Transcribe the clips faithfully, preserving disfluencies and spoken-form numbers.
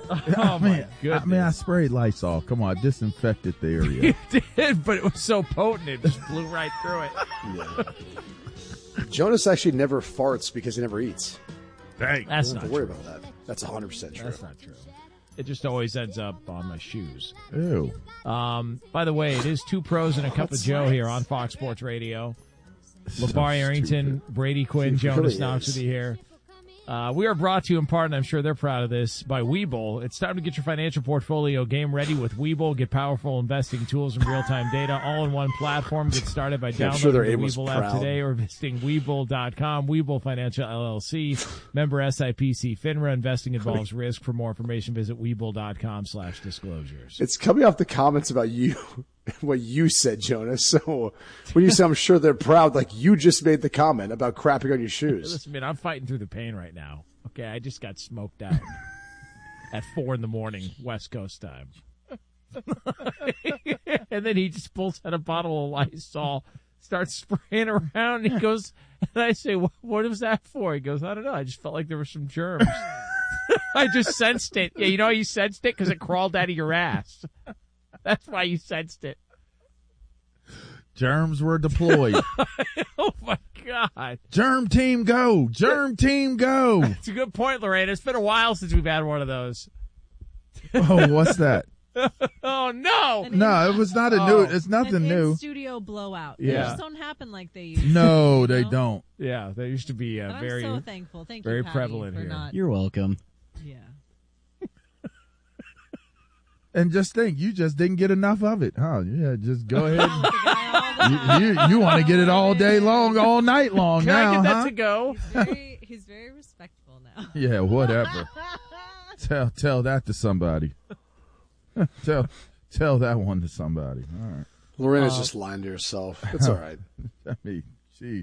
Oh, I mean, my goodness. I mean, I sprayed Lysol. Come on, I disinfected the area. You did, but it was so potent it just blew right through it. Yeah. Jonas actually never farts because he never eats. Dang. That's Don't not have to worry true. about that. That's one hundred percent true. That's not true. It just always ends up on my shoes. Ew. Um, by the way, it is Two Pros and a Cup of Joe here on Fox Sports Radio. LeVar Arrington, Brady Quinn, He Jonas really Knox is. with you here. Uh, we are brought to you in part, and I'm sure they're proud of this, by Webull. It's time to get your financial portfolio game ready with Webull. Get powerful investing tools and real-time data all in one platform. Get started by Yeah, I'm downloading sure their the aim was Webull app proud. today or visiting Webull dot com. Webull Financial L L C, member S I P C FINRA. Investing involves risk. For more information, visit Webull dot com slash disclosures. It's coming off the comments about you, what you said, Jonas. So when you say I'm sure they're proud, like you just made the comment about crapping on your shoes. Listen, man, I'm fighting through the pain right now. Okay, I just got smoked out at four in the morning, West Coast time. And then he just pulls out a bottle of Lysol, starts spraying around. And he goes, and I say, what, what was that for? He goes, I don't know. I just felt like there were some germs. I just sensed it. Yeah, you know how you sensed it? Because it crawled out of your ass. That's why you sensed it. Germs were deployed. Oh, my God. Germ team go. Germ team go. It's a good point, Lorraine. It's been a while since we've had one of those. Oh, what's that? Oh, no. No, it was not a new. It's nothing An new. in-studio blowout. Yeah. They just don't happen like they used to. No, you they know? don't. Yeah, there used to be a But very... I'm so thankful. Thank very you, Patty, prevalent for here. not. You're welcome. Yeah. And just think, you just didn't get enough of it, huh? Yeah, just go ahead. Oh, the guy all the you time. you, you want to get it all day long, all night long Can now, I get that huh? to go? He's very, he's very respectful now. Yeah, whatever. tell tell that to somebody. tell tell that one to somebody. All right. Lorena's Uh, just lying to herself. It's all right. I mean, jeez.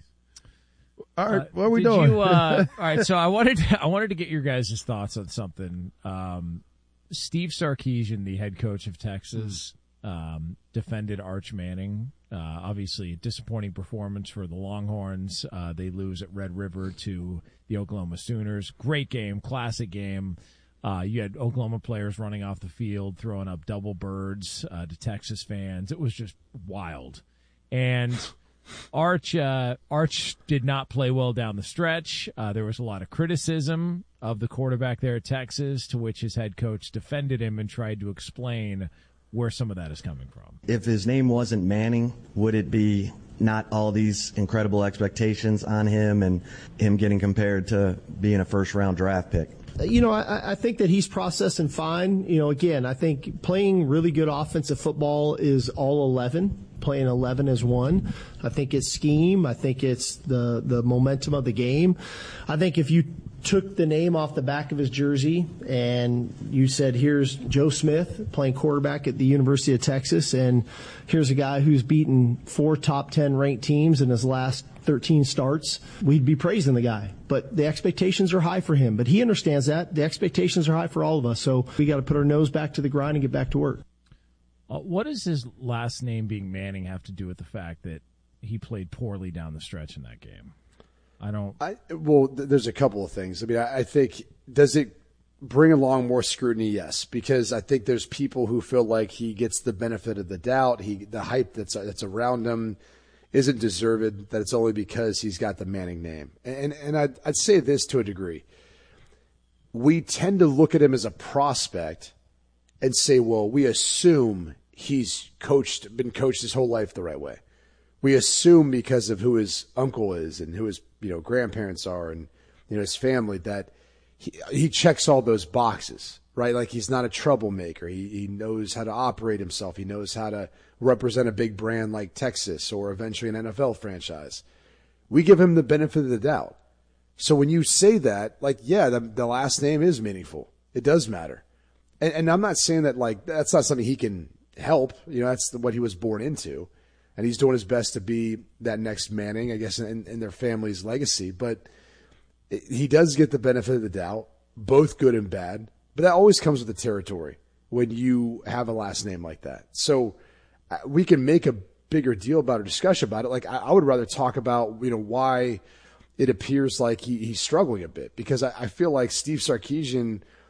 All right, Uh, what are we did doing? You, uh, all right, so I wanted I wanted to get your guys' thoughts on something. Um, Steve Sarkisian, the head coach of Texas, um, defended Arch Manning. Uh, obviously, a disappointing performance for the Longhorns. Uh, they lose at Red River to the Oklahoma Sooners. Great game, classic game. Uh, you had Oklahoma players running off the field, throwing up double birds uh, to Texas fans. It was just wild. And Arch uh, Arch did not play well down the stretch. Uh, there was a lot of criticism of the quarterback there at Texas, to which his head coach defended him and tried to explain where some of that is coming from. If his name wasn't Manning, would it be not all these incredible expectations on him and him getting compared to being a first-round draft pick? You know, I, I think that he's processing fine. You know, again, I think playing really good offensive football is all eleven. Playing eleven is one. I think it's scheme. I think it's the, the momentum of the game. I think if you took the name off the back of his jersey and you said, here's Joe Smith playing quarterback at the University of Texas, and here's a guy who's beaten four top ten ranked teams in his last thirteen starts, we'd be praising the guy. But the expectations are high for him. But he understands that. The expectations are high for all of us. So we got to put our nose back to the grind and get back to work. Uh, what does his last name being Manning have to do with the fact that he played poorly down the stretch in that game? I don't. I, well, th- there's a couple of things. I mean, I, I think, does it bring along more scrutiny? Yes, because I think there's people who feel like he gets the benefit of the doubt. He, the hype that's that's around him isn't deserved, that it's only because he's got the Manning name. And and I'd, I'd say this to a degree. We tend to look at him as a prospect and say, well, we assume he's coached, been coached his whole life the right way. We assume because of who his uncle is and who his, you know, grandparents are and, you know, his family, that he, he checks all those boxes, right? Like he's not a troublemaker. He, he knows how to operate himself. He knows how to represent a big brand like Texas or eventually an N F L franchise. We give him the benefit of the doubt. So when you say that, like, yeah, the, the last name is meaningful. It does matter. And, and I'm not saying that, like, that's not something he can help. You know, that's the, what he was born into. And he's doing his best to be that next Manning, I guess, in, in their family's legacy. But it, he does get the benefit of the doubt, both good and bad. But that always comes with the territory when you have a last name like that. So uh, we can make a bigger deal about a discussion about it. Like, I, I would rather talk about, you know, why it appears like he, he's struggling a bit. Because I, I feel like Steve Sarkisian –